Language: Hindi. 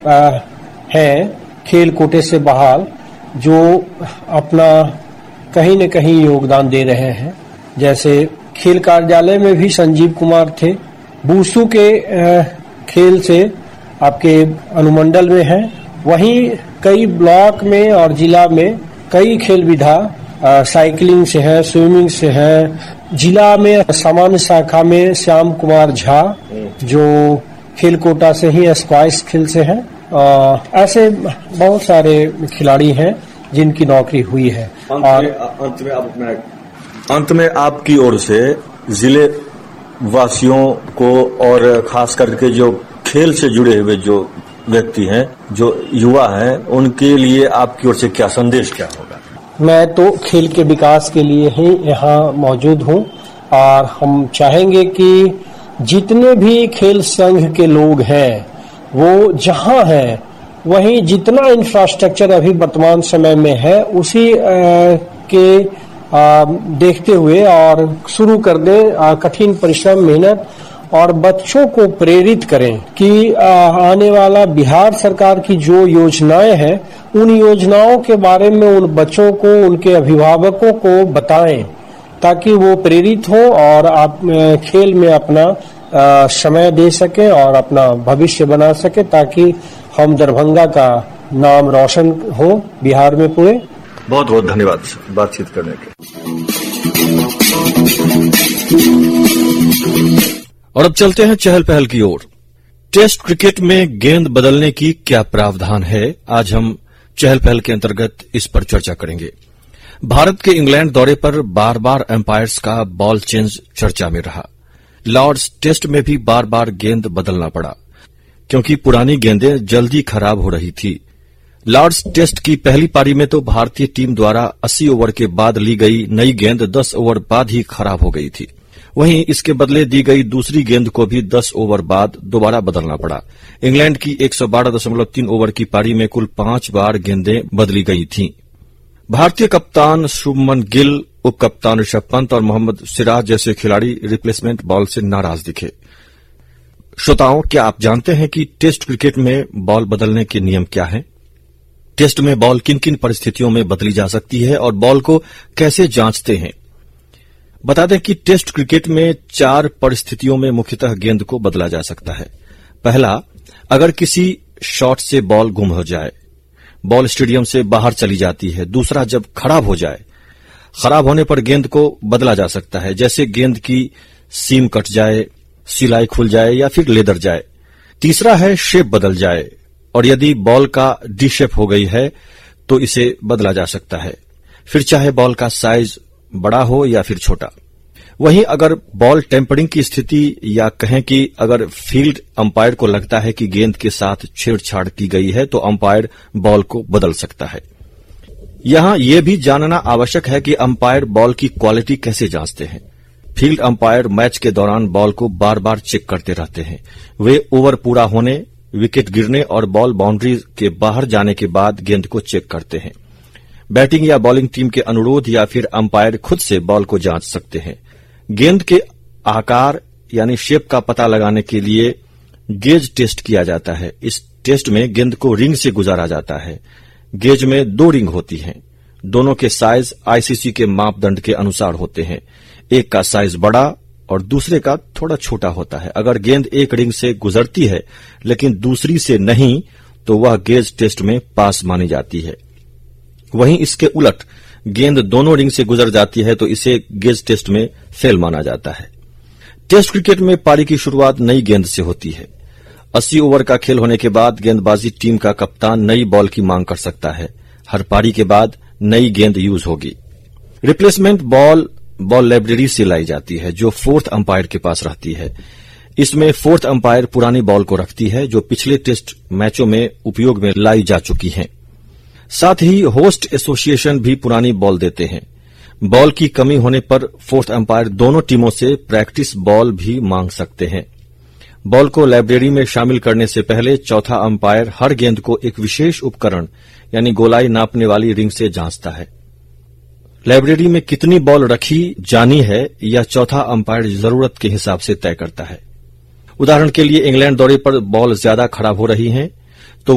हैं खेल कोटे से बहाल, जो अपना कहीं न कहीं योगदान दे रहे हैं। जैसे खेल कार्यालय में भी संजीव कुमार थे, बूसू के खेल से आपके अनुमंडल में है, वहीं कई ब्लॉक में और जिला में कई खेल विधा साइकिलिंग से है, स्विमिंग से है। जिला में सामान्य शाखा में श्याम कुमार झा जो खेल कोटा से ही स्क्वाइश खेल से हैं। ऐसे बहुत सारे खिलाड़ी हैं जिनकी नौकरी हुई है। अंत में आपकी ओर से जिले वासियों को और खास करके जो खेल से जुड़े हुए जो व्यक्ति हैं, जो युवा हैं, उनके लिए आपकी ओर से क्या संदेश क्या होगा? मैं तो खेल के विकास के लिए ही यहाँ मौजूद हूँ और हम चाहेंगे कि जितने भी खेल संघ के लोग हैं वो जहाँ हैं वहीं जितना इंफ्रास्ट्रक्चर अभी वर्तमान समय में है उसी के देखते हुए और शुरू कर दें कठिन परिश्रम, मेहनत और बच्चों को प्रेरित करें कि आने वाला बिहार सरकार की जो योजनाएं हैं उन योजनाओं के बारे में उन बच्चों को, उनके अभिभावकों को बताएं ताकि वो प्रेरित हो और आप खेल में अपना समय दे सके और अपना भविष्य बना सके, ताकि हम दरभंगा का नाम रोशन हो बिहार में पूरे। बहुत बहुत धन्यवाद बातचीत करने के। और अब चलते हैं चहल पहल की ओर। टेस्ट क्रिकेट में गेंद बदलने की क्या प्रावधान है, आज हम चहल पहल के अंतर्गत इस पर चर्चा करेंगे। भारत के इंग्लैंड दौरे पर बार बार एम्पायर्स का बॉल चेंज चर्चा में रहा। लॉर्ड्स टेस्ट में भी बार बार गेंद बदलना पड़ा क्योंकि पुरानी गेंदें जल्दी खराब हो रही थी। लॉर्ड्स टेस्ट की पहली पारी में तो भारतीय टीम द्वारा 80 ओवर के बाद ली गई नई गेंद 10 ओवर बाद ही खराब हो गई थी। वहीं इसके बदले दी गई दूसरी गेंद को भी 10 ओवर बाद दोबारा बदलना पड़ा। इंग्लैंड की 112.3 ओवर की पारी में कुल 5 बार गेंदें बदली गई थीं। भारतीय कप्तान शुभमन गिल, उप कप्तान ऋषभ पंत और मोहम्मद सिराज जैसे खिलाड़ी रिप्लेसमेंट बॉल से नाराज दिखे। श्रोताओं, क्या आप जानते हैं कि टेस्ट क्रिकेट में बॉल बदलने के नियम क्या हैं? टेस्ट में बॉल किन किन परिस्थितियों में बदली जा सकती है और बॉल को कैसे जांचते हैं? बता दें कि टेस्ट क्रिकेट में 4 परिस्थितियों में मुख्यतः गेंद को बदला जा सकता है। पहला, अगर किसी शॉट से बॉल गुम हो जाए, बॉल स्टेडियम से बाहर चली जाती है। दूसरा, जब खराब हो जाए, खराब होने पर गेंद को बदला जा सकता है, जैसे गेंद की सीम कट जाए, सिलाई खुल जाए या फिर लेदर जाए। तीसरा है शेप बदल जाए, और यदि बॉल का डी शेप हो गई है तो इसे बदला जा सकता है, फिर चाहे बॉल का साइज बड़ा हो या फिर छोटा। वहीं अगर बॉल टेम्परिंग की स्थिति या कहें कि अगर फील्ड अंपायर को लगता है कि गेंद के साथ छेड़छाड़ की गई है तो अंपायर बॉल को बदल सकता है। यहां यह भी जानना आवश्यक है कि अंपायर बॉल की क्वालिटी कैसे जांचते हैं। फील्ड अंपायर मैच के दौरान बॉल को बार बार चेक करते रहते हैं। वे ओवर पूरा होने, विकेट गिरने और बॉल बाउंड्री के बाहर जाने के बाद गेंद को चेक करते हैं। बैटिंग या बॉलिंग टीम के अनुरोध या फिर अंपायर खुद से बॉल को जांच सकते हैं। गेंद के आकार यानी शेप का पता लगाने के लिए गेज टेस्ट किया जाता है। इस टेस्ट में गेंद को रिंग से गुजारा जाता है। गेज में 2 रिंग होती हैं। दोनों के साइज आईसीसी के मापदंड के अनुसार होते हैं। एक का साइज बड़ा और दूसरे का थोड़ा छोटा होता है। अगर गेंद एक रिंग से गुजरती है लेकिन दूसरी से नहीं तो वह गेज टेस्ट में पास मानी जाती है। वहीं इसके उलट गेंद दोनों रिंग से गुजर जाती है तो इसे गेज टेस्ट में फेल माना जाता है। टेस्ट क्रिकेट में पारी की शुरुआत नई गेंद से होती है। 80 ओवर का खेल होने के बाद गेंदबाजी टीम का कप्तान नई बॉल की मांग कर सकता है। हर पारी के बाद नई गेंद यूज होगी। रिप्लेसमेंट बॉल लाइब्रेरी से लाई जाती है जो 4th अंपायर के पास रहती है। इसमें 4th अंपायर पुरानी बॉल को रखती है जो पिछले टेस्ट मैचों में उपयोग में लाई जा चुकी हैं। साथ ही होस्ट एसोसिएशन भी पुरानी बॉल देते हैं। बॉल की कमी होने पर 4th अंपायर दोनों टीमों से प्रैक्टिस बॉल भी मांग सकते हैं। बॉल को लाइब्रेरी में शामिल करने से पहले चौथा अंपायर हर गेंद को एक विशेष उपकरण यानी गोलाई नापने वाली रिंग से जांचता है। लाइब्रेरी में कितनी बॉल रखी जानी है यह चौथा अंपायर जरूरत के हिसाब से तय करता है। उदाहरण के लिए इंग्लैंड दौरे पर बॉल ज्यादा खराब हो रही हैं,